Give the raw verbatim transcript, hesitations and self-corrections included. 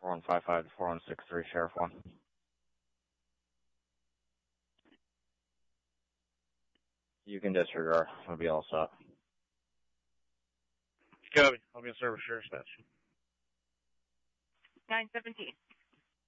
four one five five to four one six three, Sheriff one. You can disregard. We'll be all set. Copy. I'll be in service, Sheriff's Dispatch. nine seventeen.